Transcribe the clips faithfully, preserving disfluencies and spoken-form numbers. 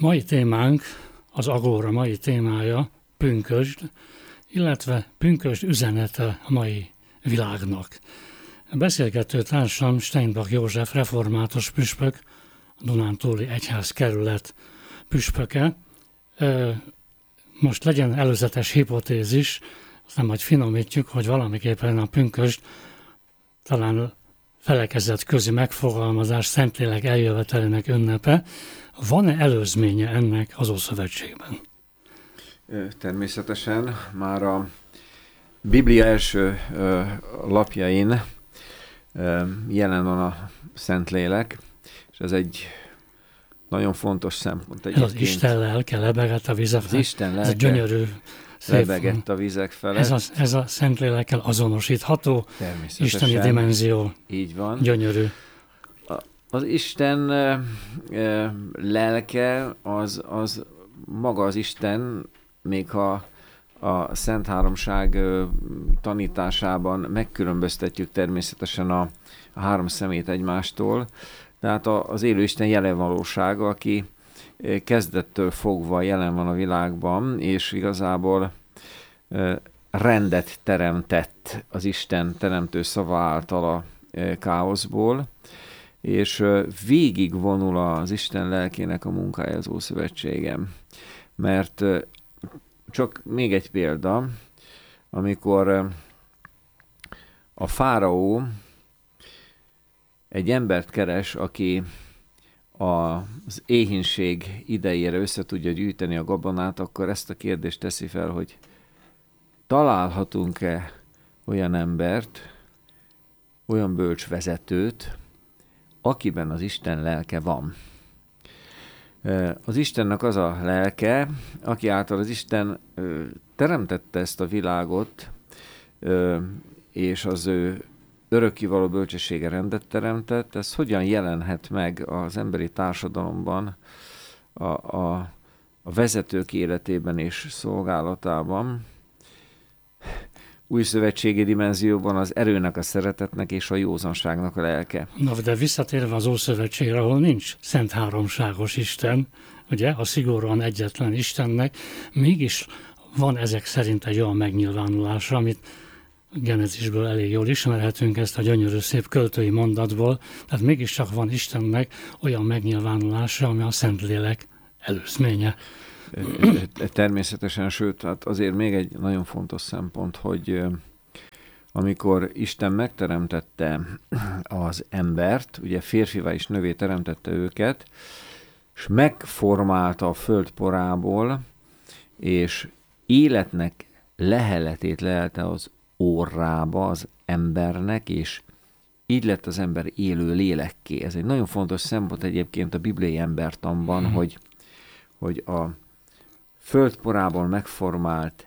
Mai témánk, az Agóra mai témája pünkösd, illetve pünkösd üzenete a mai világnak. A beszélgető társam Steinbach József református püspök, a Dunántúli Egyházkerület püspöke. Most legyen előzetes hipotézis, aztán majd finomítjuk, hogy valamiképpen a pünkösd talán felekezet közi megfogalmazás, Szentlélek eljövetelének ünnepe. Van-e előzménye ennek az Ószövetségben? Természetesen már a Biblia első lapjain jelen van a Szentlélek, és ez egy nagyon fontos szempont. Ez az Isten lelke lebegett a vizek felett. Az Isten lelke ez gyönyörű, lebegett a vizek felett. Ez a, ez a Szentlélekkel azonosítható isteni dimenzió. Így van. Gyönyörű. Az Isten lelke az, az maga az Isten, még ha a Szent Háromság tanításában megkülönböztetjük természetesen a, a három szemét egymástól, tehát az élő Isten jelen valósága, aki kezdettől fogva jelen van a világban, és igazából rendet teremtett az Isten teremtő szava által a káoszból, és végig vonul az Isten lelkének a munkája az Ószövetségen. Mert csak még egy példa, amikor a fáraó egy embert keres, aki az éhínség idejére össze tudja gyűjteni a gabonát, akkor ezt a kérdést teszi fel, hogy találhatunk-e olyan embert, olyan bölcs vezetőt, akiben az Isten lelke van. Az Istennek az a lelke, aki által az Isten teremtette ezt a világot, és az ő örökkivaló bölcsessége rendet teremtett, ez hogyan jelenhet meg az emberi társadalomban, a, a, a vezetők életében és szolgálatában, új szövetségi dimenzióban az erőnek, a szeretetnek és a józanságnak a lelke. Na, de visszatérve az Ószövetségre, ahol nincs szent háromságos Isten, ugye, a szigorúan egyetlen Istennek, mégis van ezek szerint egy olyan megnyilvánulása, amit Genezisből elég jól ismerhetünk, ezt a gyönyörű szép költői mondatból, tehát mégiscsak van Istennek olyan megnyilvánulása, ami a Szentlélek előzménye. Természetesen, sőt, hát azért még egy nagyon fontos szempont, hogy amikor Isten megteremtette az embert, ugye férfivá és nővé teremtette őket, és megformálta a föld porából, és életnek leheletét lehelte az orrába az embernek, és így lett az ember élő lélekké. Ez egy nagyon fontos szempont egyébként a bibliai embertanban, hmm. hogy, hogy a földporából megformált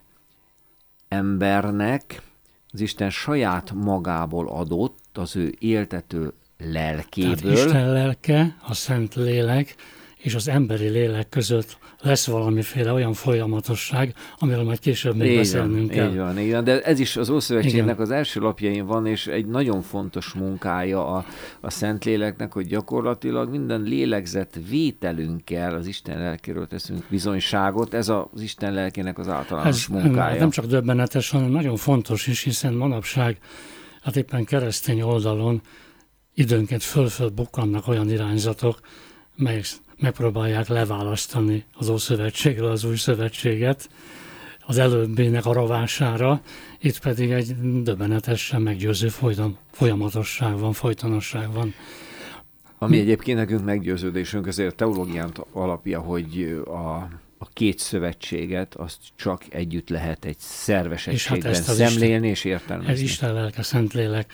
embernek az Isten saját magából adott, az ő éltető lelkéből. Tehát Isten lelke, a Szent Lélek és az emberi lélek között lesz valamiféle olyan folyamatosság, amiről majd később még így beszélnünk van, kell. Így van, így van, de ez is az Ószövetségnek az első lapjain van, és egy nagyon fontos munkája a, a Szentléleknek, hogy gyakorlatilag minden lélegzett vételünkkel az Isten lelkéről teszünk bizonyságot, ez az Isten lelkének az általános ez munkája. Nem csak döbbenetes, hanem nagyon fontos is, hiszen manapság, hát éppen keresztény oldalon időnként föl-föl bukkannak olyan irányzatok, melyek megpróbálják leválasztani az Ószövetségről az Új Szövetséget, az előbbinek a rovására, itt pedig egy döbbenetesen meggyőző folyamatosság van, folytonosság van. Ami egyébként nekünk meggyőződésünk, azért teológiánt alapja, hogy a, a két szövetséget azt csak együtt lehet egy szerves egységben hát szemlélni és értelmezni. Ez Isten lelke, Szentlélek,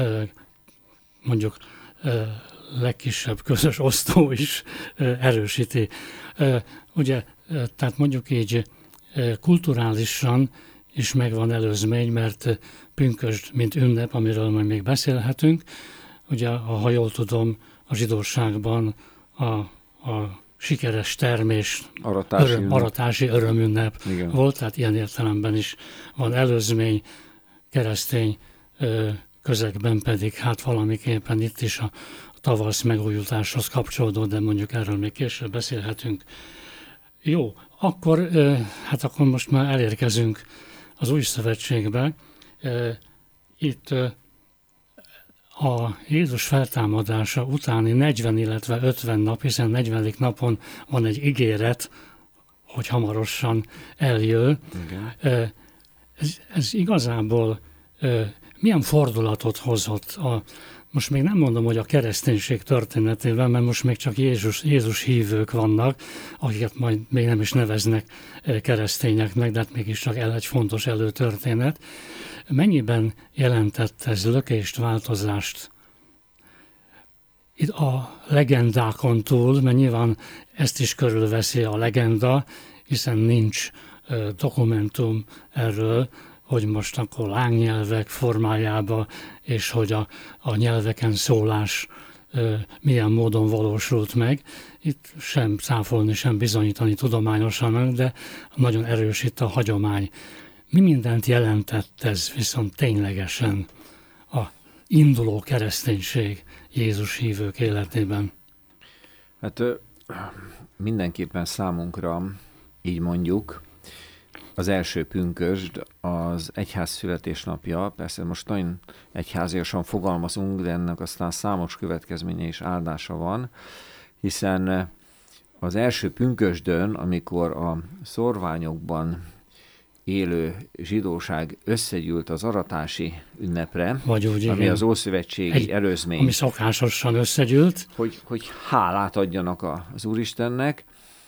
mondjuk legkisebb közös osztó is erősíti. Ugye, tehát mondjuk így kulturálisan is megvan előzmény, mert pünkösd, mint ünnep, amiről majd még beszélhetünk, ugye, ha jól tudom, a zsidóságban a, a sikeres termés, aratási, öröm, aratási örömünnep Igen. volt, tehát ilyen értelemben is van előzmény, keresztény közegben pedig hát valamiképpen itt is a tavasz megújuláshoz kapcsolódó, de mondjuk erről még később beszélhetünk. Jó, akkor, hát akkor most már elérkezünk az Új Szövetségbe. Itt a Jézus feltámadása utáni negyven, illetve ötven nap, hiszen negyvenedik napon van egy ígéret, hogy hamarosan eljön. Igen. Ez, ez igazából milyen fordulatot hozott a, most még nem mondom, hogy a kereszténység történetében, mert most még csak Jézus, Jézus hívők vannak, akiket majd még nem is neveznek keresztényeknek, de hát mégiscsak el egy fontos előtörténet. Mennyiben jelentett ez lökést, változást itt a legendákon túl, mert nyilván ezt is körülveszi a legenda, hiszen nincs uh, dokumentum erről, hogy most akkor lángnyelvek formájába, és hogy a, a nyelveken szólás uh, milyen módon valósult meg. Itt sem cáfolni, sem bizonyítani tudományosan, de nagyon erős itt a hagyomány. Mi mindent jelentett ez viszont ténylegesen a induló kereszténység Jézus hívők életében? Hát mindenképpen számunkra, így mondjuk, az első pünkösd az egyház születésnapja, persze most nagyon egyháziasan fogalmazunk, de ennek aztán számos következménye és áldása van, hiszen az első pünkösdön, amikor a szorványokban élő zsidóság összegyűlt az aratási ünnepre, Vagy úgy, ami igen. az ószövetségi Egy, előzmény. Ami szokásosan összegyűlt. Hogy, hogy hálát adjanak az Úristennek,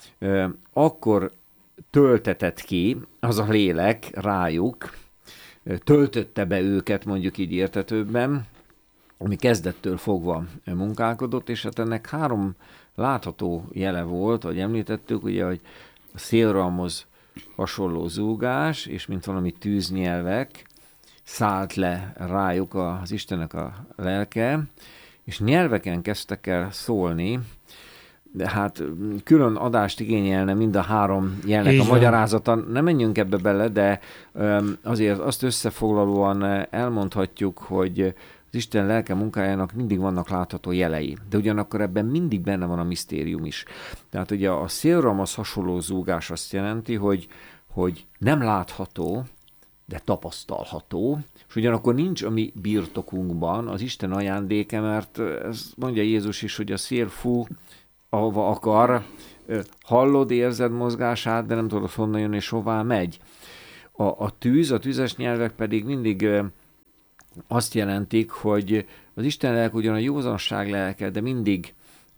akkor töltetett ki az a lélek rájuk, töltötte be őket, mondjuk így értetőbben, ami kezdettől fogva munkálkodott, és hát ennek három látható jele volt, ahogy említettük, ugye, hogy a szélrohamhoz hasonló zúgás, és mint valami tűznyelvek, szállt le rájuk az Istennek a lelke, és nyelveken kezdtek el szólni, de hát külön adást igényelne mind a három jelnek Így a magyarázata. Nem menjünk ebbe bele, de azért azt összefoglalóan elmondhatjuk, hogy az Isten lelke munkájának mindig vannak látható jelei, de ugyanakkor ebben mindig benne van a misztérium is. Tehát ugye a szélrohamhoz hasonló zúgás azt jelenti, hogy, hogy nem látható, de tapasztalható, és ugyanakkor nincs a mi birtokunkban az Isten ajándéke, mert ez mondja Jézus is, hogy a szél fú, ahova akar, hallod, érzed mozgását, de nem tudod honnan jön és hová megy. A, a tűz, a tüzes nyelvek pedig mindig azt jelentik, hogy az Isten lelke ugyan a józanság lelke, de mindig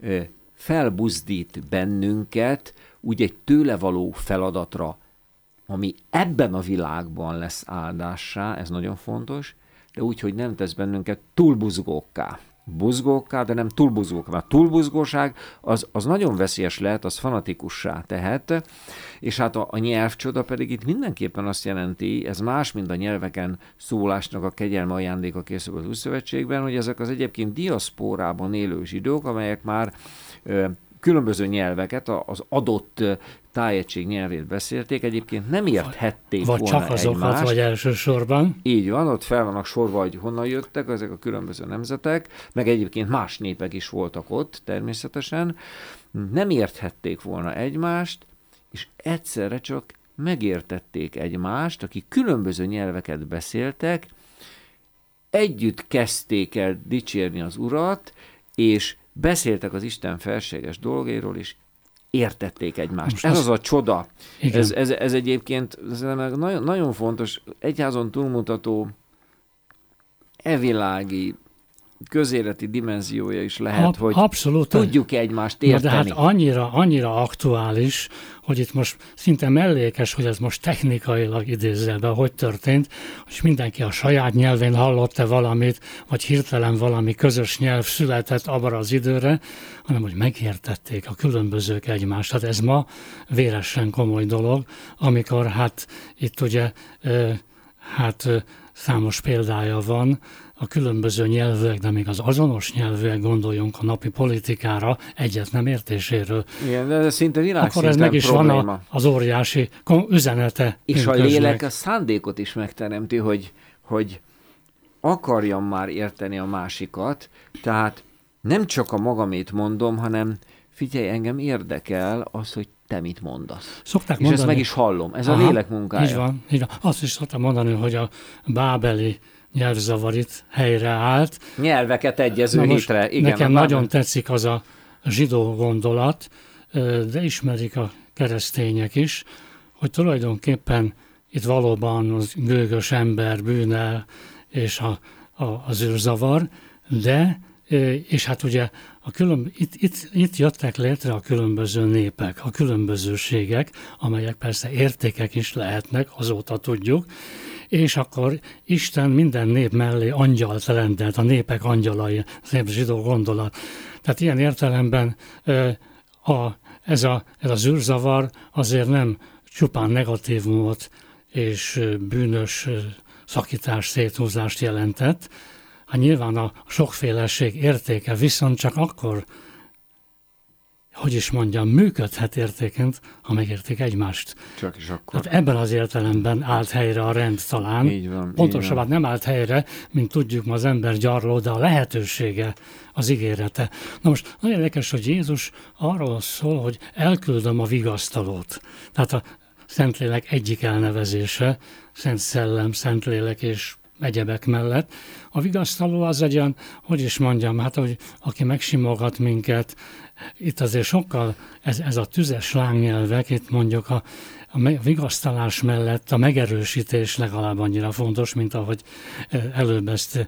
felbuzdít bennünket úgy egy tőle való feladatra, ami ebben a világban lesz áldássá, ez nagyon fontos, de úgy, hogy nem tesz bennünket túlbuzgókká. Buzgókká, de nem túlbuzgókká. Mert túlbuzgóság az, az nagyon veszélyes lehet, az fanatikussá tehet, és hát a, a nyelvcsoda pedig itt mindenképpen azt jelenti, ez más, mint a nyelveken szólásnak a kegyelme ajándéka készül az Újszövetségben, hogy ezek az egyébként diaszpórában élő zsidók, amelyek már ö, különböző nyelveket, az adott tájegység nyelvét beszélték, egyébként nem érthették vagy volna csak azokat, egymást. vagy elsősorban. Így van, ott fel vannak sorba, hogy honnan jöttek ezek a különböző nemzetek, meg egyébként más népek is voltak ott természetesen. Nem érthették volna egymást, és egyszerre csak megértették egymást, akik különböző nyelveket beszéltek, együtt kezdték el dicsérni az Urat, és beszéltek az Isten felséges dolgairól, és értették egymást. Most ez az, az a csoda. Ez, ez, ez egyébként ez nagyon, nagyon fontos, egyházon túlmutató evilági, közéleti dimenziója is lehet, Ab, hogy abszolút, tudjuk egymást érteni. De hát annyira, annyira aktuális, hogy itt most szinte mellékes, hogy ez most technikailag idézzelbe, hogy történt, hogy mindenki a saját nyelvén hallott-e valamit, vagy hirtelen valami közös nyelv született abban az időre, hanem hogy megértették a különbözők egymást. Hát ez ma véresen komoly dolog, amikor hát itt ugye hát számos példája van, a különböző nyelvek, de még az azonos nyelvűek, gondoljunk a napi politikára, egyet nem értéséről. Igen, de ez szinte világszinten Akkor ez meg is probléma. van a, az óriási üzenete. És a lélek a szándékot is megteremti, hogy, hogy akarjam már érteni a másikat, tehát nem csak a magamét mondom, hanem figyelj, engem érdekel az, hogy te mit mondasz. Szokták és mondani, ezt meg is hallom. Ez aha, a lélek munkája. Így van, így van. Azt is szoktam mondani, hogy a bábeli nyelvzavar itt helyreállt. Nyelveket egyező hétre. Igen, nekem bábel... nagyon tetszik az a zsidó gondolat, de ismerik a keresztények is, hogy tulajdonképpen itt valóban az gőgös ember bűne és a, a, az űrzavar, de, és hát ugye a külön, itt, itt, itt jöttek létre a különböző népek, a különbözőségek, amelyek persze értékek is lehetnek, azóta tudjuk, és akkor Isten minden nép mellé angyalt rendelt, a népek angyalai, szép zsidó gondolat. Tehát ilyen értelemben a, ez, a, ez az űrzavar azért nem csupán negatívumot és bűnös szakítás, széthúzást jelentett. Hát nyilván a sokféleség értéke viszont csak akkor, hogy is mondjam, működhet értéként, ha megértik egymást. Csak is akkor. Tehát ebben az értelemben állt helyre a rend talán. Így van. Pontosabban nem állt helyre, mint tudjuk, ma az ember gyarló, de a lehetősége, az ígérete. Na most nagyon érdekes, hogy Jézus arról szól, hogy elküldöm a vigasztalót. Tehát a Szentlélek egyik elnevezése, Szent Szellem, Szentlélek és egyebek mellett. A vigasztaló az egy olyan, hogy is mondjam, hát hogy aki megsimogat minket, itt azért sokkal, ez, ez a tüzes lángnyelvek, itt mondjuk a, a vigasztalás mellett a megerősítés legalább annyira fontos, mint ahogy előbb ezt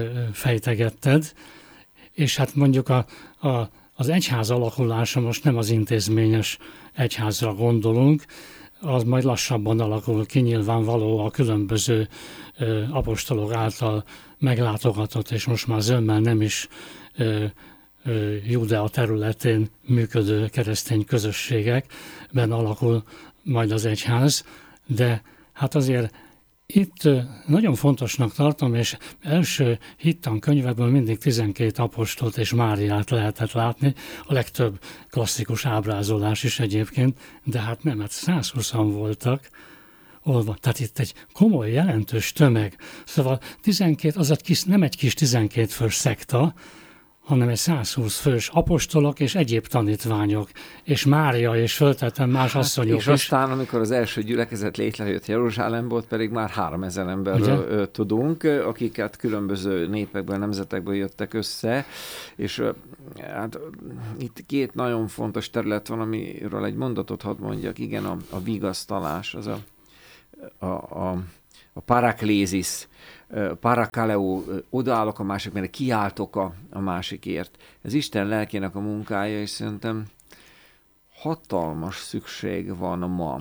fejtegetted. És hát mondjuk a, a, az egyház alakulása, most nem az intézményes egyházra gondolunk, az majd lassabban alakul ki, nyilvánvaló a különböző ö, apostolok által meglátogatott, és most már zömmel nem is ö, ö, Judea területén működő keresztény közösségekben alakul majd az egyház, de hát azért itt nagyon fontosnak tartom, és első hittan könyvekből mindig tizenkét apostolt és Máriát lehetett látni, a legtöbb klasszikus ábrázolás is egyébként, de hát nem, hát százhúszan voltak, olva. Tehát itt egy komoly, jelentős tömeg. Szóval tizenkét, az egy kis, nem egy kis tizenkét fős szekta, hanem egy százhúsz fős apostolok és egyéb tanítványok, és Mária, és föltettem más hát, asszonyok és is. És aztán, amikor az első gyülekezet létrejött Jeruzsálemből, pedig már háromezer emberről ugye? Tudunk, akiket különböző népekből, nemzetekből jöttek össze, és hát itt két nagyon fontos terület van, amiről egy mondatot hadd mondjak, igen, a, a vigasztalás, az a, a, a, a paraklézis, parakaleo, odaállok a másik, mert kiáltok a, a másikért. Ez Isten lelkének a munkája, és szerintem hatalmas szükség van ma.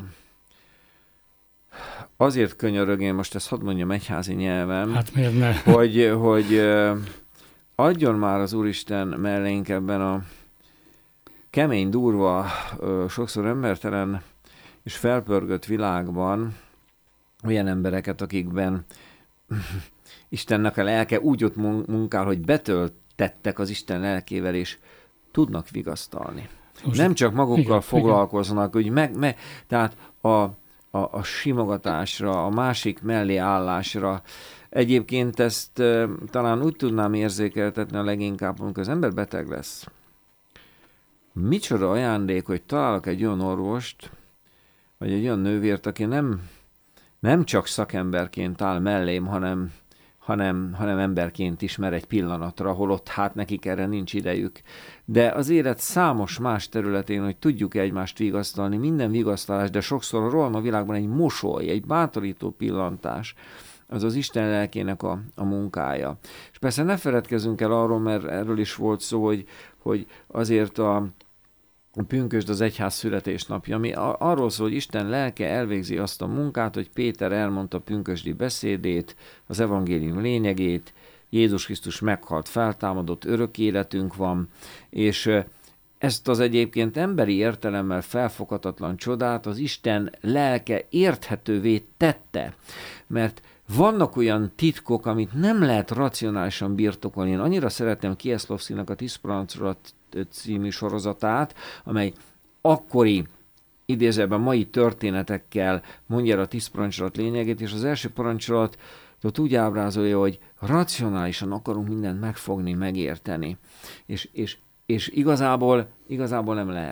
Azért könyörög, én most ezt hadd mondjam egyházi nyelven, hát miért ne? hogy, hogy adjon már az Úristen mellénk ebben a kemény, durva, sokszor embertelen és felpörgött világban olyan embereket, akikben Istennek a lelke úgy ott munkál, hogy betöltettek az Isten lelkével, és tudnak vigasztalni. Most nem csak magukkal igen, foglalkoznak, igen. Hogy meg, meg, tehát a, a, a simogatásra, a másik mellé állásra. Egyébként ezt e, talán úgy tudnám érzékeltetni a leginkább, amikor az ember beteg lesz. Micsoda ajándék, hogy találok egy olyan orvost, vagy egy olyan nővért, aki nem nem csak szakemberként áll mellém, hanem, hanem, hanem emberként ismer egy pillanatra, holott hát nekik erre nincs idejük. De az élet számos más területén, hogy tudjuk egymást vigasztalni, minden vigasztalás, de sokszor a rohan a világban egy mosoly, egy bátorító pillantás, az az Isten lelkének a, a munkája. És persze ne feledkezzünk el arról, mert erről is volt szó, hogy, hogy azért a A pünkösd az egyház születésnapja, ami arról szól, hogy Isten lelke elvégzi azt a munkát, hogy Péter elmondta a pünkösdi beszédét, az evangélium lényegét, Jézus Krisztus meghalt, feltámadott, örök életünk van, és ezt az egyébként emberi értelemmel felfoghatatlan csodát az Isten lelke érthetővé tette, mert vannak olyan titkok, amit nem lehet racionálisan birtokolni. Én annyira szeretem Kieslowskinak a Tíz parancsolat című sorozatát, amely akkori, idézőben mai történetekkel mondja a tíz parancsolat lényegét, és az első parancsolatot úgy ábrázolja, hogy racionálisan akarunk mindent megfogni, megérteni. És, és, és igazából, igazából nem lehet.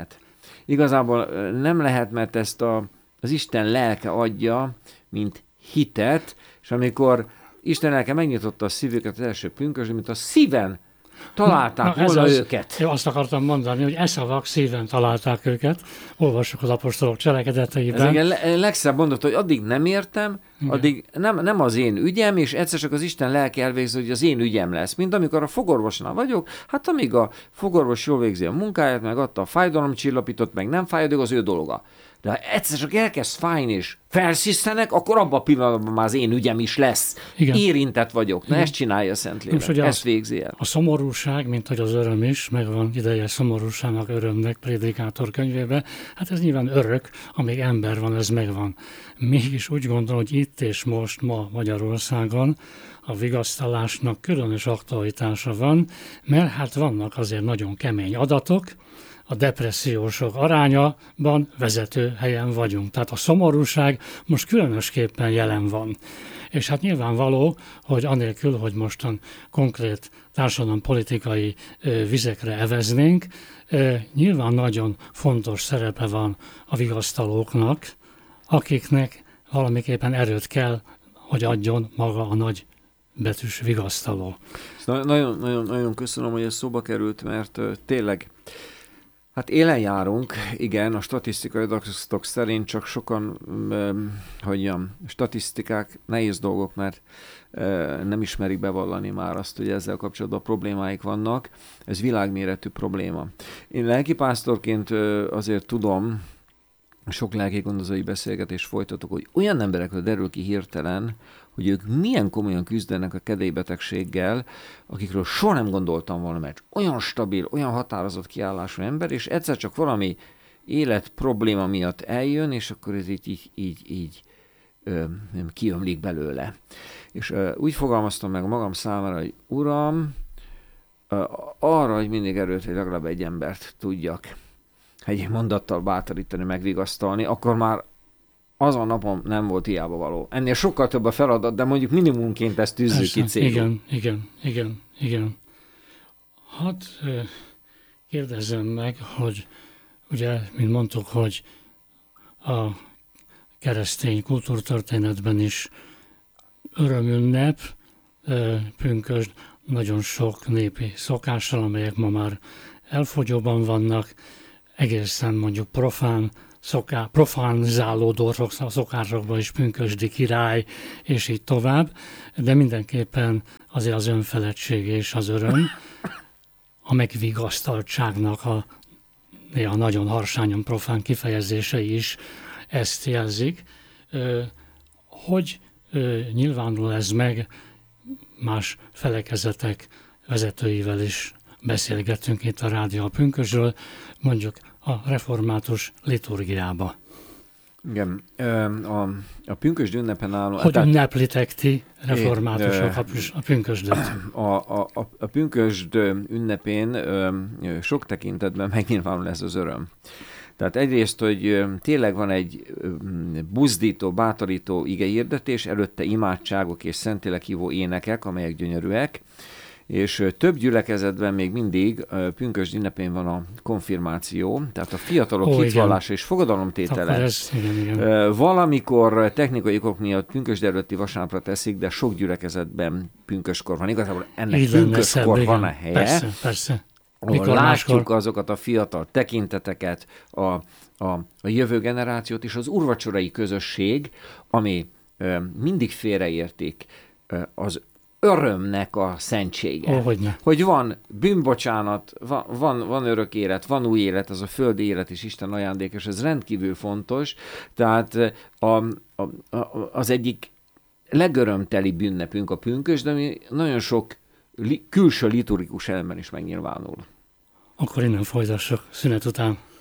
Igazából nem lehet, mert ezt a, az Isten lelke adja, mint hitet, és amikor Isten lelke megnyitotta a szívüket az első pünkösdön, mint a szíven találták na, volna az, őket. Én azt akartam mondani, hogy e szavak szíven találták őket. Olvassuk az apostolok cselekedeteiben. Ez igen legszebb mondat, hogy addig nem értem, addig nem, nem az én ügyem, és egyszer csak az Isten lelke elvégzi, hogy az én ügyem lesz. Mint amikor a fogorvosnál vagyok, hát amíg a fogorvos jól végzi a munkáját, meg adta a fájdalomcsillapítót, meg nem fáj, az ő dolga. De ha egyszer csak elkezd fájni és felszisztenek, akkor abban a pillanatban már az én ügyem is lesz. Igen. Érintett vagyok. Na, igen. Ezt csinálja a Szentlélek. Ezt végzi el. A szomorúság, mint hogy az öröm is, megvan ideje szomorúságnak, örömnek Prédikátor könyvébe. Hát ez nyilván örök, amíg ember van, ez megvan. Mégis úgy gondolom, hogy itt és most, ma Magyarországon a vigasztalásnak különös aktualitása van, mert hát vannak azért nagyon kemény adatok, a depressziósok arányában vezető helyen vagyunk. Tehát a szomorúság most különösképpen jelen van. És hát nyilvánvaló, hogy anélkül, hogy mostan konkrét társadalompolitikai vizekre eveznénk, nyilván nagyon fontos szerepe van a vigasztalóknak, akiknek valamiképpen erőt kell, hogy adjon maga a nagy betűs vigasztaló. Nagyon, nagyon, nagyon köszönöm, hogy ez szóba került, mert tényleg hát élen járunk, igen, a statisztikai adatok szerint csak sokan, hogy mondjam, statisztikák nehéz dolgok, mert nem ismerik bevallani már azt, hogy ezzel kapcsolatban problémáik vannak. Ez világméretű probléma. Én lelkipásztorként azért tudom, sok lelkigondozói beszélgetést folytatok, hogy olyan emberekről derül ki hirtelen, hogy ők milyen komolyan küzdenek a kedélybetegséggel, akikről soha nem gondoltam volna, mert olyan stabil, olyan határozott kiállású ember, és egyszer csak valami élet probléma miatt eljön, és akkor ez így, így, így, így ö, kiömlik belőle. És ö, úgy fogalmaztam meg magam számára, hogy Uram, ö, arra, hogy mindig erőt, hogy legalább egy embert tudjak egy mondattal bátorítani, megvigasztalni, akkor már azon napon nem volt hiába való. Ennél sokkal több a feladat, de mondjuk minimumként ezt tűzzük ki célul. Igen, igen, igen, igen. Hát kérdezzem meg, hogy ugye, mint mondtuk, hogy a keresztény kultúrtörténetben is örömünnep, pünkösd, nagyon sok népi szokással, amelyek ma már elfogyóban vannak, egészen mondjuk profán, szoká, profánizálódó szokásokban is pünkösdi király, és így tovább, de mindenképpen azért az önfeledtség és az öröm, a megvigasztaltságnak a néha nagyon harsányan profán kifejezései is ezt jelzik. Hogy nyilvánul ez meg, más felekezetek vezetőivel is beszélgettünk itt a Rádió Pünkösdről, mondjuk a református liturgiába. Igen, a, a pünkösd ünnepen álló... Hogy tehát, ünneplitek ti, reformátusok, a, a pünkösdöt? A, a, a pünkösd ünnepén sok tekintetben megnyilvánul ez az öröm. Tehát egyrészt, hogy tényleg van egy buzdító, bátorító igehirdetés, előtte imádságok és szentlélek hívó énekek, amelyek gyönyörűek, és több gyülekezetben még mindig pünkösd ünnepén van a konfirmáció, tehát a fiatalok Ó, hitvallása és fogadalomtétele. Ez, igen, igen. Valamikor technikai okok miatt pünkösd előtti vasárnapra teszik, de sok gyülekezetben pünköskor van. Igazából ennek így pünköskor van a helye. Persze, persze. Mikor látjuk máskor? Azokat a fiatal tekinteteket, a, a, a jövő generációt és az úrvacsorai közösség, ami ö, mindig félreértik ö, az örömnek a szentsége. Ó, hogyne. Hogy van bűnbocsánat, van, van, van örök élet, van új élet, az a földi élet is Isten ajándék, és ez rendkívül fontos. Tehát a, a, a, az egyik legörömteli ünnepünk a pünkösd, de ami nagyon sok li, külső liturgikus elemben is megnyilvánul. Akkor innen folytassuk szünet után.